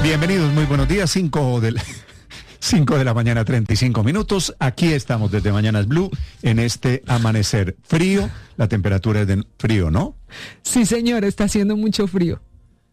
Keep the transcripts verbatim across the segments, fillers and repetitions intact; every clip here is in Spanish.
Bienvenidos, muy buenos días, cinco del... cinco de la mañana, treinta y cinco minutos. Aquí estamos desde Mañanas Blue en este amanecer frío. La temperatura es de frío, ¿no? Sí, señor, está haciendo mucho frío.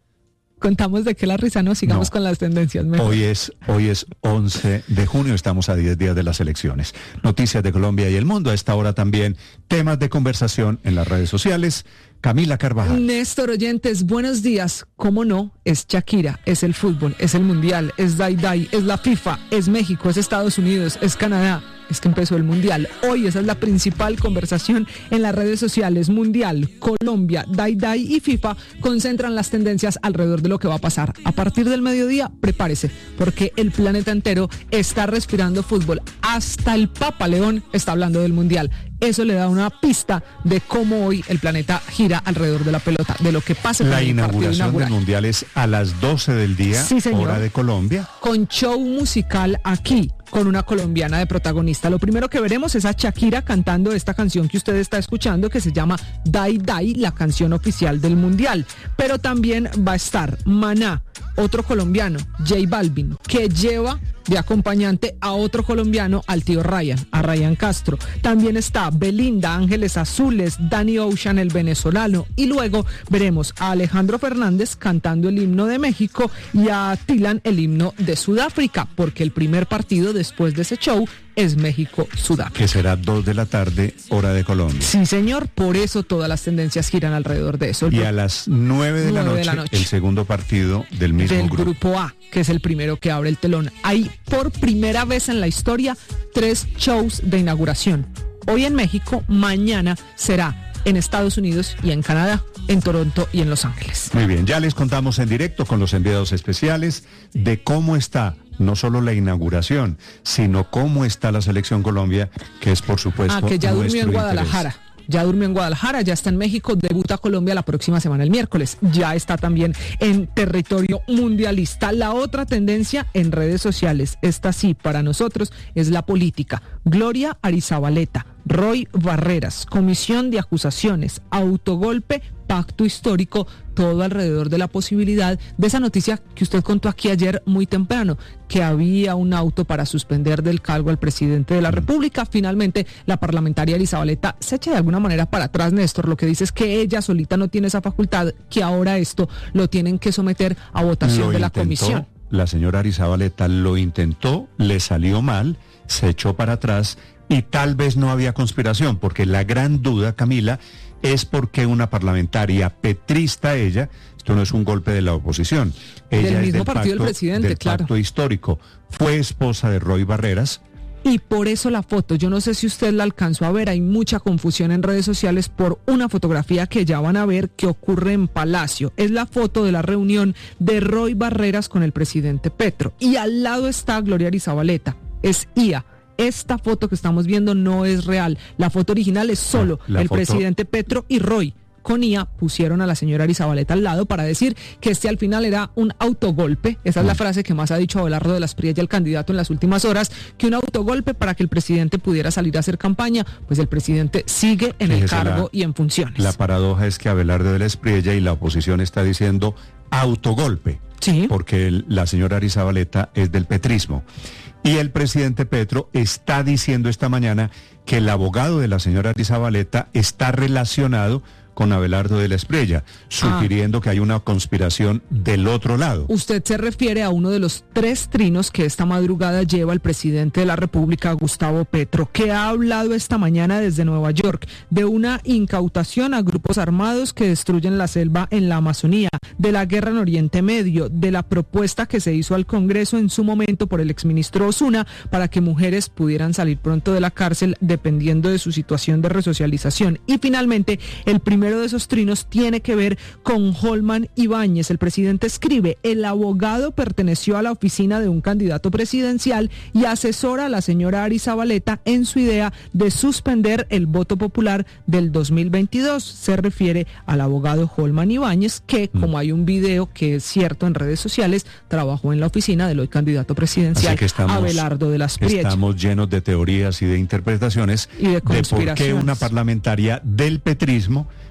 Contamos de qué la risa, no, sigamos no. con las tendencias. Mejor. Hoy es, hoy es once de junio, estamos a diez días de las elecciones. Noticias de Colombia y el mundo. A esta hora también temas de conversación en las redes sociales. Camila Carvajal. Néstor, oyentes, buenos días. ¿Cómo no? Es Shakira, es el fútbol, es el mundial, es Dai Dai, es la FIFA, es México, es Estados Unidos, es Canadá. Es que empezó el mundial. Hoy esa es la principal conversación en las redes sociales. Mundial, Colombia, Dai Dai y FIFA concentran las tendencias alrededor de lo que va a pasar. A partir del mediodía, prepárese, porque el planeta entero está respirando fútbol. Hasta el Papa León está hablando del mundial. Eso le da una pista de cómo hoy el planeta gira alrededor de la pelota, de lo que pasa con la el inauguración del mundial es a las doce del día, sí, señor, hora de Colombia. Con show musical aquí, con una colombiana de protagonista. Lo primero que veremos es a Shakira cantando esta canción que usted está escuchando, que se llama Dai Dai, la canción oficial del mundial. Pero también va a estar Maná, otro colombiano, J Balvin, que lleva de acompañante a otro colombiano, al tío Ryan, a Ryan Castro. También está Belinda, Ángeles Azules, Danny Ocean, el venezolano. Y luego veremos a Alejandro Fernández cantando el himno de México y a Tilan el himno de Sudáfrica, porque el primer partido después de ese show es México-Sudáfrica. Que será dos de la tarde, hora de Colombia. Sí, señor, por eso todas las tendencias giran alrededor de eso. Y a las nueve de, de la noche, el segundo partido del mismo del grupo. grupo A, que es el primero que abre el telón. Hay por primera vez en la historia tres shows de inauguración. Hoy en México, mañana será en Estados Unidos y en Canadá, en Toronto y en Los Ángeles. Muy bien, ya les contamos en directo con los enviados especiales de cómo está no solo la inauguración, sino cómo está la Selección Colombia, que es por supuesto Ah, que ya durmió en Guadalajara. Interés. Ya durmió en Guadalajara, ya está en México, debuta Colombia la próxima semana, el miércoles. Ya está también en territorio mundialista. La otra tendencia en redes sociales, esta sí, para nosotros, es la política. Gloria Arizabaleta, Roy Barreras, comisión de acusaciones, autogolpe, pacto histórico, todo alrededor de la posibilidad de esa noticia que usted contó aquí ayer muy temprano, que había un auto para suspender del cargo al presidente de la República. Finalmente, la parlamentaria Arizabaleta se echa de alguna manera para atrás, Néstor. Lo que dice es que ella solita no tiene esa facultad, que ahora esto lo tienen que someter a votación lo de la intentó, comisión. La señora Arizabaleta lo intentó, le salió mal, se echó para atrás y tal vez no había conspiración, porque la gran duda, Camila, es porque una parlamentaria petrista, ella, esto no es un golpe de la oposición, ella del es mismo del partido pacto, del presidente, del claro. pacto histórico, fue esposa de Roy Barreras. Y por eso la foto, yo no sé si usted la alcanzó a ver, hay mucha confusión en redes sociales por una fotografía que ya van a ver que ocurre en Palacio. Es la foto de la reunión de Roy Barreras con el presidente Petro. Y al lado está Gloria Arizabaleta, es I A. Esta foto que estamos viendo no es real. La foto original es solo la el foto... presidente Petro y Roy. Con I A pusieron a la señora Arizabaleta al lado para decir que este al final era un autogolpe. Esa es la frase que más ha dicho Abelardo de las Priella, el candidato, en las últimas horas, que un autogolpe para que el presidente pudiera salir a hacer campaña. Pues el presidente sigue en el cargo la, y en funciones. La paradoja es que Abelardo de las Priella y la oposición está diciendo autogolpe. Sí. Porque el, la señora Arizabaleta es del petrismo. Y el presidente Petro está diciendo esta mañana que el abogado de la señora Arizabaleta está relacionado con Abelardo de la Espriella, sugiriendo ah. que hay una conspiración del otro lado. Usted se refiere a uno de los tres trinos que esta madrugada lleva el presidente de la República, Gustavo Petro, que ha hablado esta mañana desde Nueva York de una incautación a grupos armados que destruyen la selva en la Amazonía, de la guerra en Oriente Medio, de la propuesta que se hizo al Congreso en su momento por el exministro Osuna para que mujeres pudieran salir pronto de la cárcel dependiendo de su situación de resocialización. Y finalmente, el primer primero de esos trinos tiene que ver con Holman Ibáñez. El presidente escribe: el abogado perteneció a la oficina de un candidato presidencial y asesora a la señora Arizabaleta en su idea de suspender el voto popular del dos mil veintidós. Se refiere al abogado Holman Ibáñez, que, como hay un video que es cierto en redes sociales, trabajó en la oficina del hoy candidato presidencial estamos, Abelardo de las Priella. Estamos llenos de teorías y de interpretaciones y de, de por qué una parlamentaria del petrismo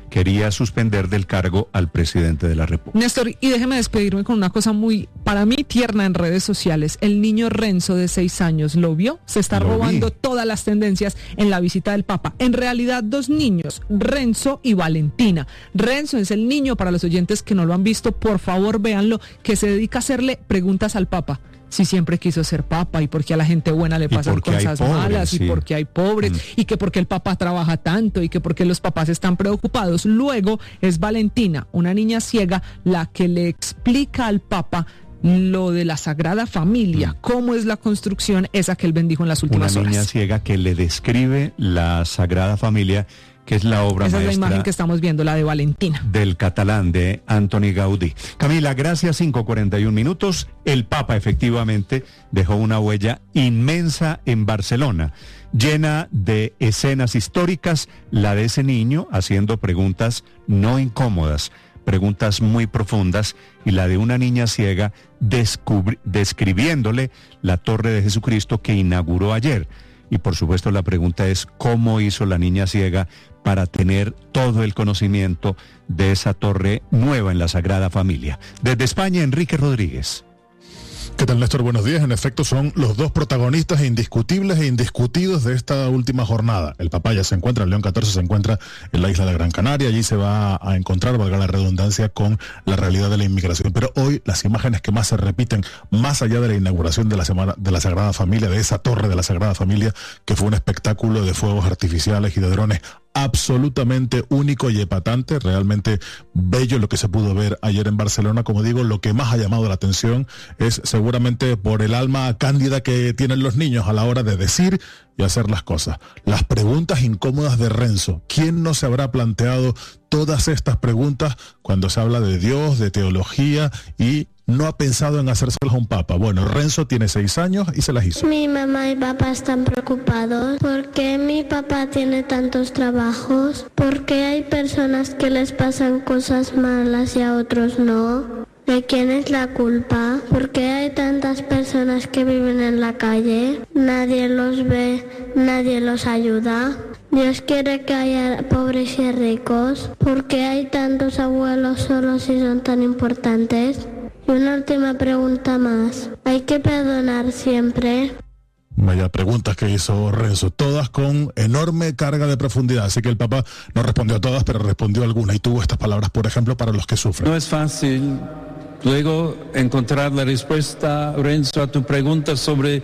quería suspender del cargo al presidente de la República. Néstor, y déjeme despedirme con una cosa muy, para mí, tierna en redes sociales. El niño Renzo de seis años, ¿lo vio? Se está Lo robando vi. todas las tendencias en la visita del Papa. En realidad, dos niños, Renzo y Valentina. Renzo es el niño, para los oyentes que no lo han visto, por favor véanlo, que se dedica a hacerle preguntas al Papa. Si siempre quiso ser papa y por qué a la gente buena le pasan cosas pobres, malas sí. y por qué hay pobres mm. y que por qué el papá trabaja tanto y que por qué los papás están preocupados. Luego es Valentina, una niña ciega, la que le explica al Papa lo de la Sagrada Familia, mm. cómo es la construcción esa que él bendijo en las últimas una horas. Una niña ciega que le describe la Sagrada Familia, que es la obra Esa maestra. Esa es la imagen que estamos viendo, la de Valentina. Del catalán de Antoni Gaudí. Camila, gracias, cinco cuarenta y un minutos. El Papa efectivamente dejó una huella inmensa en Barcelona, llena de escenas históricas, la de ese niño haciendo preguntas no incómodas, preguntas muy profundas, y la de una niña ciega descubri- describiéndole la Torre de Jesucristo que inauguró ayer. Y por supuesto la pregunta es cómo hizo la niña ciega para tener todo el conocimiento de esa torre nueva en la Sagrada Familia. Desde España, Enrique Rodríguez. ¿Qué tal, Néstor? Buenos días. En efecto, son los dos protagonistas indiscutibles e indiscutidos de esta última jornada. El Papa ya se encuentra, el León catorce se encuentra en la isla de Gran Canaria. Allí se va a encontrar, valga la redundancia, con la realidad de la inmigración. Pero hoy las imágenes que más se repiten, más allá de la inauguración de la semana de la Sagrada Familia, de esa torre de la Sagrada Familia, que fue un espectáculo de fuegos artificiales y de drones absolutamente único y epatante, realmente bello lo que se pudo ver ayer en Barcelona. Como digo, lo que más ha llamado la atención es seguramente por el alma cándida que tienen los niños a la hora de decir y hacer las cosas. Las preguntas incómodas de Renzo. ¿Quién no se habrá planteado todas estas preguntas cuando se habla de Dios, de teología, y no ha pensado en hacérselas a un papa? Bueno, Renzo tiene seis años y se las hizo. Mi mamá y papá están preocupados. ¿Por qué mi papá tiene tantos trabajos? ¿Por qué hay personas que les pasan cosas malas y a otros no? ¿De quién es la culpa? ¿Por qué hay tantas personas que viven en la calle? Nadie los ve, nadie los ayuda. Dios quiere que haya pobres y ricos. ¿Por qué hay tantos abuelos solos y son tan importantes? Y una última pregunta más. ¿Hay que perdonar siempre? Vaya preguntas que hizo Renzo, todas con enorme carga de profundidad. Así que el Papa no respondió a todas, pero respondió a algunas y tuvo estas palabras, por ejemplo, para los que sufren. No es fácil luego encontrar la respuesta, Renzo, a tu pregunta sobre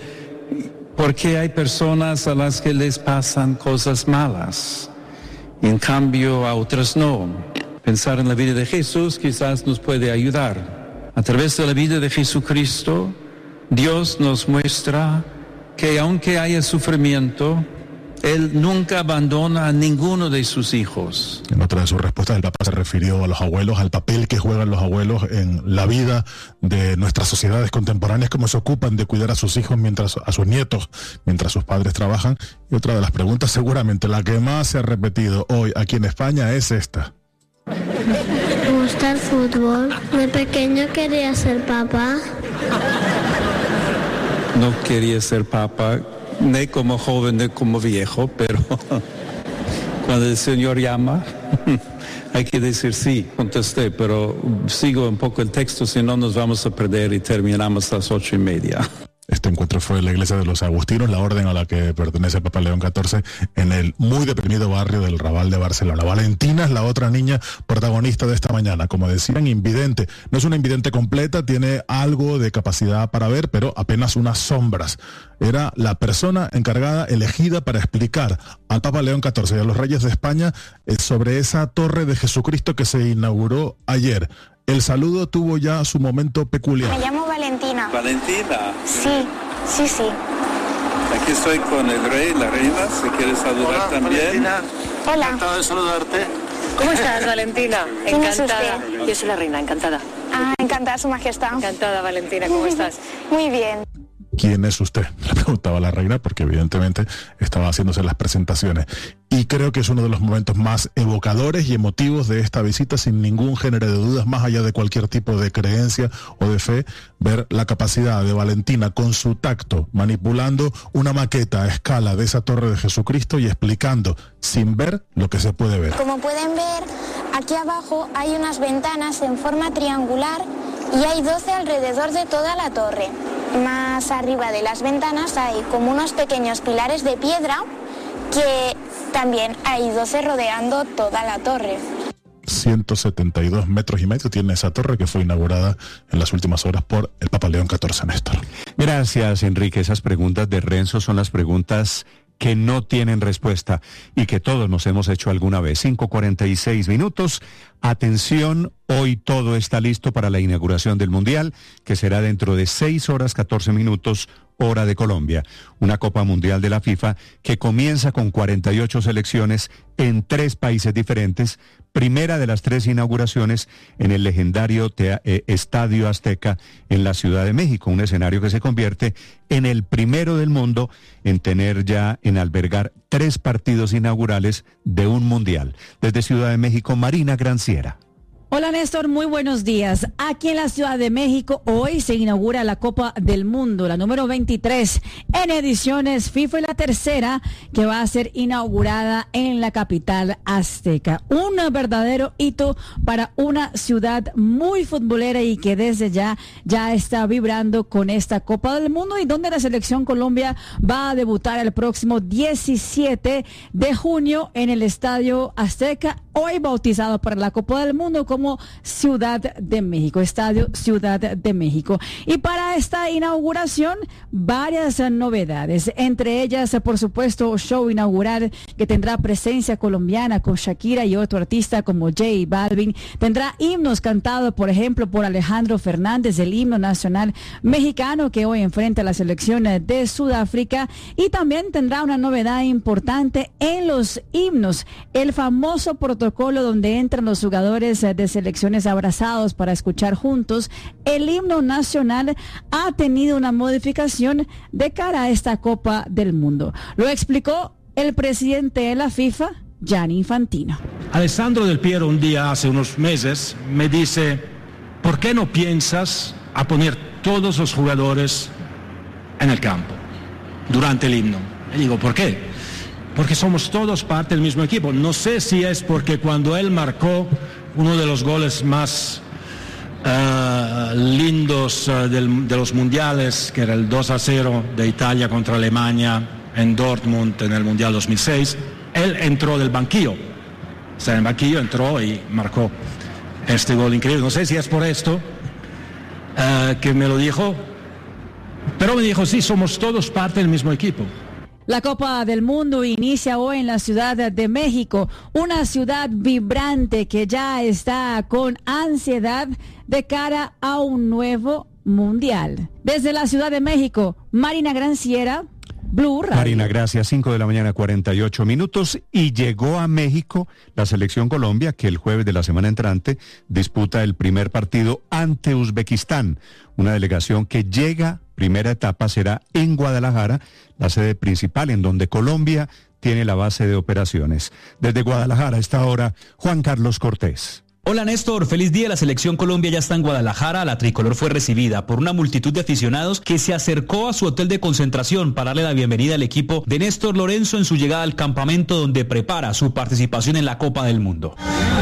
por qué hay personas a las que les pasan cosas malas, y en cambio a otras no. Pensar en la vida de Jesús quizás nos puede ayudar. A través de la vida de Jesucristo, Dios nos muestra que aunque haya sufrimiento, Él nunca abandona a ninguno de sus hijos. En otra de sus respuestas, el Papa se refirió a los abuelos, al papel que juegan los abuelos en la vida de nuestras sociedades contemporáneas, cómo se ocupan de cuidar a sus hijos, mientras a sus nietos, mientras sus padres trabajan. Y otra de las preguntas, seguramente la que más se ha repetido hoy aquí en España, es esta. Me gusta el fútbol. De pequeño quería ser papa. No quería ser papa, ni como joven ni como viejo, pero cuando el Señor llama, hay que decir sí, contesté, pero sigo un poco el texto, si no nos vamos a perder y terminamos a las ocho y media. Este encuentro fue en la iglesia de los Agustinos, la orden a la que pertenece el Papa León catorce, en el muy deprimido barrio del Raval de Barcelona. Valentina es la otra niña protagonista de esta mañana. Como decían, invidente. No es una invidente completa, tiene algo de capacidad para ver, pero apenas unas sombras. Era la persona encargada, elegida para explicar al Papa León catorce y a los reyes de España sobre esa torre de Jesucristo que se inauguró ayer. El saludo tuvo ya su momento peculiar. Me llamo Valentina. ¿Valentina? Sí, sí, sí. Aquí estoy con el rey, la reina, si quieres saludar. Hola, también. Valentina. Hola. Encantado de saludarte. ¿Cómo estás, Valentina? ¿Quién es Encantada. usted? Yo soy la reina, encantada. Ah, encantada, Su Majestad. Encantada, Valentina, ¿cómo estás? Muy bien. ¿quién es usted?, le preguntaba la reina, porque evidentemente estaba haciéndose las presentaciones. Y creo que es uno de los momentos más evocadores y emotivos de esta visita, sin ningún género de dudas, más allá de cualquier tipo de creencia o de fe, ver la capacidad de Valentina con su tacto, manipulando una maqueta a escala de esa torre de Jesucristo y explicando sin ver lo que se puede ver. Como pueden ver, aquí abajo hay unas ventanas en forma triangular y hay doce alrededor de toda la torre. Más arriba de las ventanas hay como unos pequeños pilares de piedra que también hay doce rodeando toda la torre. ciento setenta y dos metros y medio tiene esa torre, que fue inaugurada en las últimas horas por el Papa León catorce, Néstor. Gracias, Enrique. Esas preguntas de Renzo son las preguntas que no tienen respuesta y que todos nos hemos hecho alguna vez. cinco cuarenta y seis minutos. Atención, hoy todo está listo para la inauguración del Mundial, que será dentro de seis horas catorce minutos, hora de Colombia. Una Copa Mundial de la FIFA que comienza con cuarenta y ocho selecciones en tres países diferentes. Primera de las tres inauguraciones en el legendario tea- eh, Estadio Azteca en la Ciudad de México, un escenario que se convierte en el primero del mundo en tener ya, en albergar tres partidos inaugurales de un mundial. Desde Ciudad de México, Marina Granciera. Hola Néstor, muy buenos días. Aquí en la Ciudad de México hoy se inaugura la Copa del Mundo, la número veintitrés en ediciones FIFA, y la tercera que va a ser inaugurada en la capital azteca. Un verdadero hito para una ciudad muy futbolera y que desde ya ya está vibrando con esta Copa del Mundo, y donde la selección Colombia va a debutar el próximo diecisiete de junio en el Estadio Azteca, hoy bautizado para la Copa del Mundo como Ciudad de México, Estadio Ciudad de México. Y para esta inauguración, varias novedades, entre ellas, por supuesto, show inaugural que tendrá presencia colombiana con Shakira y otro artista como J Balvin. Tendrá himnos cantados, por ejemplo, por Alejandro Fernández, el himno nacional mexicano que hoy enfrenta a la selección de Sudáfrica. Y también tendrá una novedad importante en los himnos, el famoso protocolo donde entran los jugadores de selecciones abrazados para escuchar juntos el himno nacional. Ha tenido una modificación de cara a esta Copa del Mundo. Lo explicó el presidente de la FIFA, Gianni Infantino. Alessandro Del Piero un día hace unos meses me dice: ¿por qué no piensas a poner todos los jugadores en el campo durante el himno? Le digo, ¿por qué? Porque somos todos parte del mismo equipo. No sé si es porque cuando él marcó uno de los goles más uh, lindos uh, del, de los mundiales, que era el dos a cero de Italia contra Alemania en Dortmund en el Mundial dos mil seis, él entró del banquillo. O sea, en el banquillo entró y marcó este gol increíble. No sé si es por esto uh, que me lo dijo, pero me dijo, sí, somos todos parte del mismo equipo. La Copa del Mundo inicia hoy en la Ciudad de México, una ciudad vibrante que ya está con ansiedad de cara a un nuevo mundial. Desde la Ciudad de México, Marina Granciera, Blue Radio. Marina, gracias. cinco de la mañana, cuarenta y ocho minutos. Y llegó a México la selección Colombia, que el jueves de la semana entrante disputa el primer partido ante Uzbekistán. Una delegación que llega, primera etapa será en Guadalajara, la sede principal en donde Colombia tiene la base de operaciones. Desde Guadalajara a esta hora, Juan Carlos Cortés. Hola Néstor, feliz día. La selección Colombia ya está en Guadalajara. La tricolor fue recibida por una multitud de aficionados que se acercó a su hotel de concentración para darle la bienvenida al equipo de Néstor Lorenzo en su llegada al campamento donde prepara su participación en la Copa del Mundo.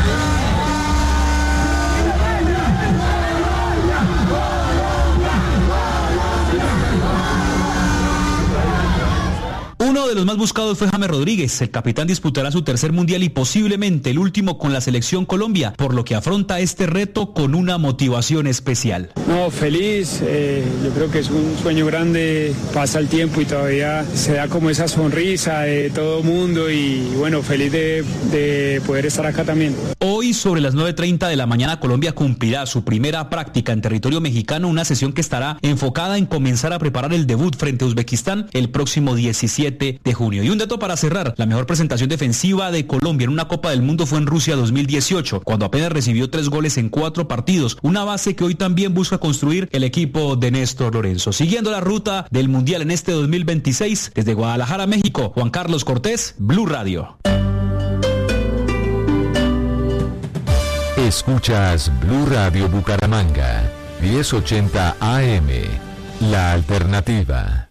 Uno de los más buscados fue James Rodríguez. El capitán disputará su tercer mundial y posiblemente el último con la selección Colombia, por lo que afronta este reto con una motivación especial. No, feliz, eh, yo creo que es un sueño grande, pasa el tiempo y todavía se da como esa sonrisa de todo mundo y bueno, feliz de, de poder estar acá también. Hoy Hoy, sobre las nueve treinta de la mañana, Colombia cumplirá su primera práctica en territorio mexicano, una sesión que estará enfocada en comenzar a preparar el debut frente a Uzbekistán el próximo diecisiete de junio. Y un dato para cerrar: la mejor presentación defensiva de Colombia en una Copa del Mundo fue en Rusia dos mil dieciocho, cuando apenas recibió tres goles en cuatro partidos, una base que hoy también busca construir el equipo de Néstor Lorenzo. Siguiendo la ruta del Mundial en este dos mil veintiséis, desde Guadalajara, México, Juan Carlos Cortés, Blue Radio. Escuchas Blue Radio Bucaramanga, diez ochenta A M, La Alternativa.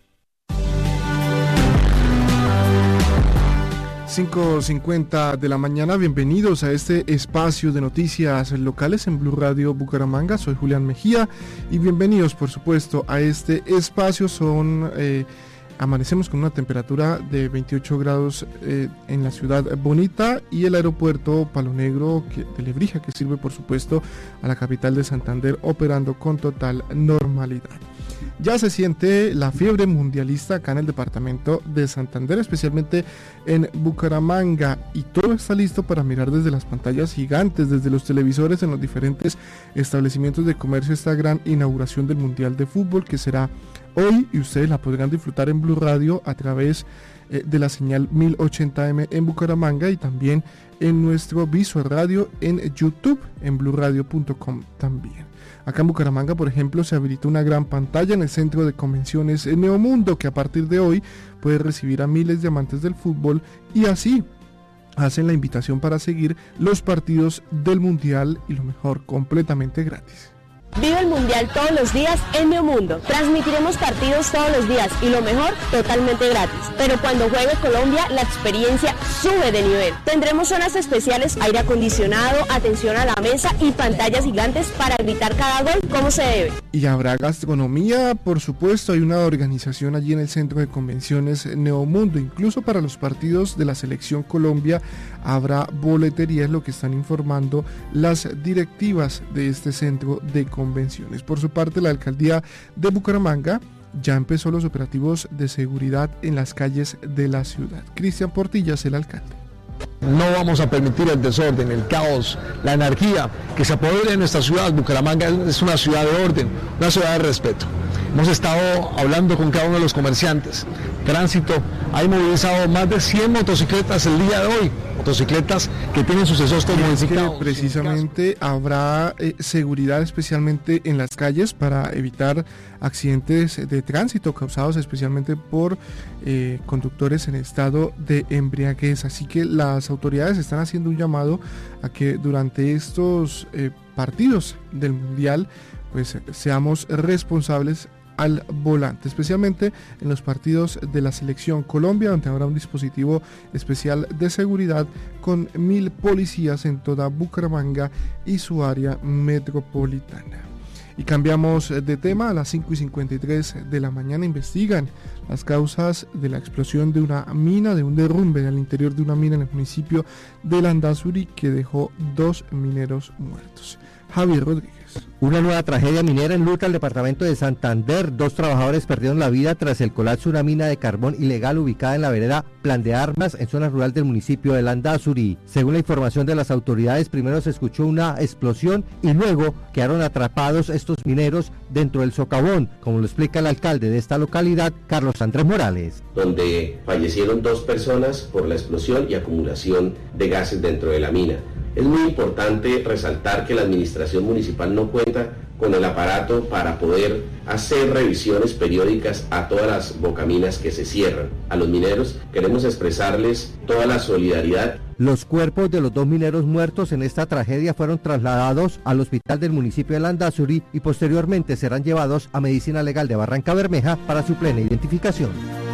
cinco cincuenta de la mañana, bienvenidos a este espacio de noticias locales en Blue Radio Bucaramanga. Soy Julián Mejía y bienvenidos, por supuesto, a este espacio. Son... Eh, Amanecemos con una temperatura de veintiocho grados eh, en la ciudad bonita y el aeropuerto Palo Negro que, de Lebrija, que sirve por supuesto a la capital de Santander, operando con total normalidad. Ya se siente la fiebre mundialista acá en el departamento de Santander, especialmente en Bucaramanga, y todo está listo para mirar desde las pantallas gigantes, desde los televisores en los diferentes establecimientos de comercio, esta gran inauguración del Mundial de Fútbol que será hoy, y ustedes la podrán disfrutar en Blue Radio a través eh, de la señal mil ochenta eme en Bucaramanga y también en nuestro Visual Radio en YouTube, en blue radio punto com también. Acá en Bucaramanga, por ejemplo, se habilitó una gran pantalla en el centro de convenciones Neomundo, que a partir de hoy puede recibir a miles de amantes del fútbol, y así hacen la invitación para seguir los partidos del Mundial, y lo mejor, completamente gratis. Vive el Mundial todos los días en Neomundo. Transmitiremos partidos todos los días y lo mejor, totalmente gratis. Pero cuando juegue Colombia, la experiencia sube de nivel. Tendremos zonas especiales, aire acondicionado, atención a la mesa y pantallas gigantes para gritar cada gol como se debe. Y habrá gastronomía, por supuesto. Hay una organización allí en el centro de convenciones Neomundo. Incluso para los partidos de la selección Colombia habrá boletería, es lo que están informando las directivas de este centro de convenciones. Por su parte, la alcaldía de Bucaramanga ya empezó los operativos de seguridad en las calles de la ciudad. Cristian Portilla es el alcalde. No vamos a permitir el desorden, el caos, la anarquía que se apodere en nuestra ciudad. Bucaramanga es una ciudad de orden, una ciudad de respeto. Hemos estado hablando con cada uno de los comerciantes. Tránsito ha movilizado más de cien motocicletas el día de hoy, motocicletas que tienen sus exhaustos modificados. Precisamente habrá eh, seguridad especialmente en las calles para evitar accidentes de tránsito causados especialmente por eh, conductores en estado de embriaguez. Así que las autoridades están haciendo un llamado a que durante estos eh, partidos del Mundial pues seamos responsables al volante, especialmente en los partidos de la selección Colombia, donde habrá un dispositivo especial de seguridad con mil policías en toda Bucaramanga y su área metropolitana. Y cambiamos de tema. A las cinco y cincuenta y tres de la mañana investigan las causas de la explosión de una mina, de un derrumbe al interior de una mina en el municipio de Landazuri que dejó dos mineros muertos. Javier Rodríguez. Una nueva tragedia minera enluta el departamento de Santander. Dos trabajadores perdieron la vida tras el colapso de una mina de carbón ilegal ubicada en la vereda Plan de Armas, en zona rural del municipio de Landazuri. Según la información de las autoridades, primero se escuchó una explosión y luego quedaron atrapados estos mineros dentro del socavón, como lo explica el alcalde de esta localidad, Carlos Andrés Morales. Donde fallecieron dos personas por la explosión y acumulación de gases dentro de la mina. Es muy importante resaltar que la administración municipal no cuenta con el aparato para poder hacer revisiones periódicas a todas las bocaminas que se cierran. A los mineros queremos expresarles toda la solidaridad. Los cuerpos de los dos mineros muertos en esta tragedia fueron trasladados al hospital del municipio de Landazuri y posteriormente serán llevados a Medicina Legal de Barranca Bermeja para su plena identificación.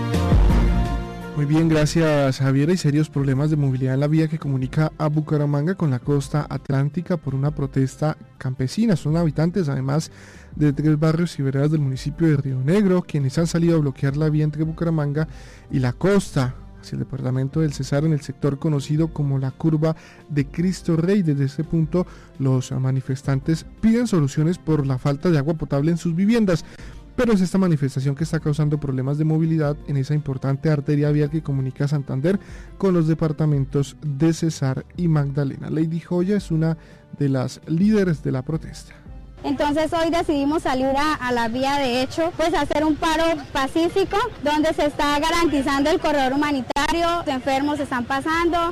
Muy bien, gracias Javier. Hay serios problemas de movilidad en la vía que comunica a Bucaramanga con la costa atlántica por una protesta campesina. Son habitantes además de tres barrios y veredas del municipio de Río Negro quienes han salido a bloquear la vía entre Bucaramanga y la costa hacia el departamento del Cesar en el sector conocido como la curva de Cristo Rey. Desde este punto los manifestantes piden soluciones por la falta de agua potable en sus viviendas. pero es esta manifestación que está causando problemas de movilidad en esa importante arteria vial que comunica Santander con los departamentos de Cesar y Magdalena. Lady Joya es una de las líderes de la protesta. Entonces hoy decidimos salir a, a la vía de hecho, pues hacer un paro pacífico donde se está garantizando el corredor humanitario, los enfermos están pasando.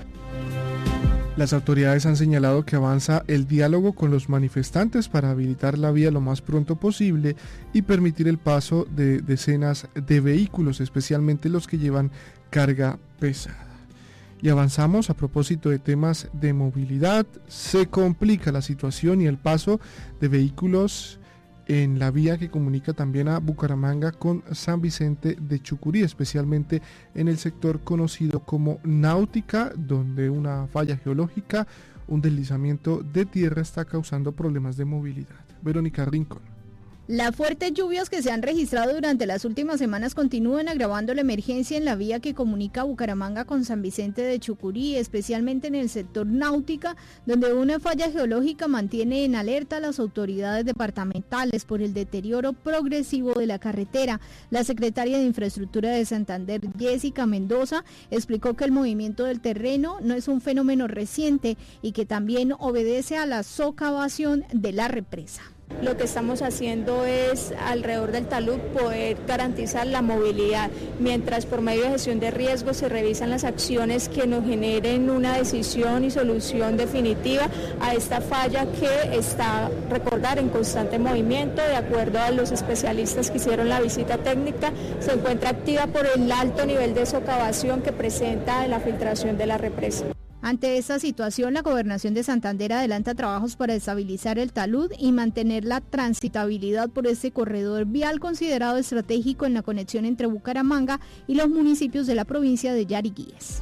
Las autoridades han señalado que avanza el diálogo con los manifestantes para habilitar la vía lo más pronto posible y permitir el paso de decenas de vehículos, especialmente los que llevan carga pesada. Y avanzamos a propósito de temas de movilidad. Se complica la situación y el paso de vehículos en la vía que comunica también a Bucaramanga con San Vicente de Chucurí, especialmente en el sector conocido como Náutica, donde una falla geológica, un deslizamiento de tierra está causando problemas de movilidad. Verónica Rincón. Las fuertes lluvias que se han registrado durante las últimas semanas continúan agravando la emergencia en la vía que comunica Bucaramanga con San Vicente de Chucurí, especialmente en el sector Náutica, donde una falla geológica mantiene en alerta a las autoridades departamentales por el deterioro progresivo de la carretera. La secretaria de Infraestructura de Santander, Jessica Mendoza, explicó que el movimiento del terreno no es un fenómeno reciente y que también obedece a la socavación de la represa. Lo que estamos haciendo es, alrededor del talud, poder garantizar la movilidad, mientras por medio de gestión de riesgos se revisan las acciones que nos generen una decisión y solución definitiva a esta falla que está, recordar, en constante movimiento. De acuerdo a los especialistas que hicieron la visita técnica, se encuentra activa por el alto nivel de socavación que presenta la filtración de la represa. Ante esta situación, la Gobernación de Santander adelanta trabajos para estabilizar el talud y mantener la transitabilidad por este corredor vial considerado estratégico en la conexión entre Bucaramanga y los municipios de la provincia de Yariguíes.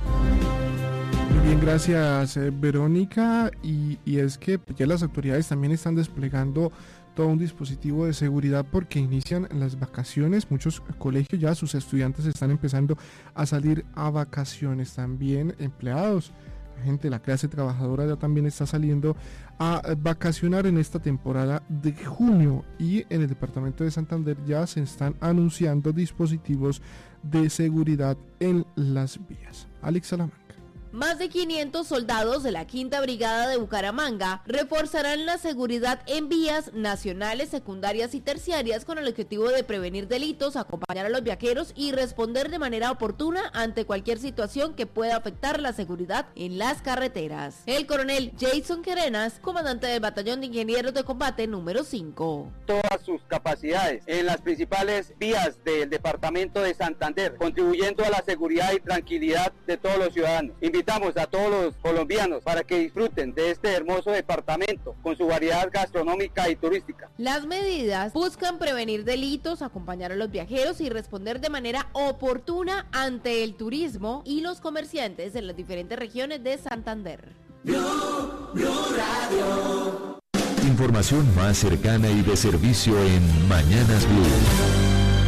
Muy bien, gracias eh, Verónica. Y, y es que ya las autoridades también están desplegando todo un dispositivo de seguridad porque inician las vacaciones. Muchos colegios ya, sus estudiantes están empezando a salir a vacaciones. También empleados, gente de la clase trabajadora ya también está saliendo a vacacionar en esta temporada de junio, y en el departamento de Santander ya se están anunciando dispositivos de seguridad en las vías. Alex Salamanca. Más de quinientos soldados de la Quinta Brigada de Bucaramanga reforzarán la seguridad en vías nacionales, secundarias y terciarias con el objetivo de prevenir delitos, acompañar a los viajeros y responder de manera oportuna ante cualquier situación que pueda afectar la seguridad en las carreteras. El coronel Jason Querenas, comandante del Batallón de Ingenieros de Combate número cinco. Todas sus capacidades en las principales vías del departamento de Santander, contribuyendo a la seguridad y tranquilidad de todos los ciudadanos. Invitamos a todos los colombianos para que disfruten de este hermoso departamento con su variedad gastronómica y turística. Las medidas buscan prevenir delitos, acompañar a los viajeros y responder de manera oportuna ante el turismo y los comerciantes en las diferentes regiones de Santander. Blue, Blue Radio. Información más cercana y de servicio en Mañanas Blue.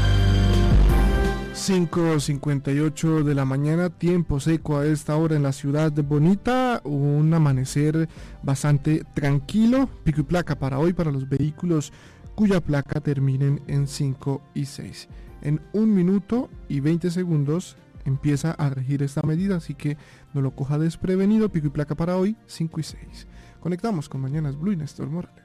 cinco cincuenta y ocho de la mañana, tiempo seco a esta hora en la ciudad bonita, un amanecer bastante tranquilo, pico y placa para hoy para los vehículos cuya placa terminen en cinco y seis. En un minuto y veinte segundos empieza a regir esta medida, así que no lo coja desprevenido, pico y placa para hoy, cinco y seis. Conectamos con Mañanas Blue y Néstor Morales.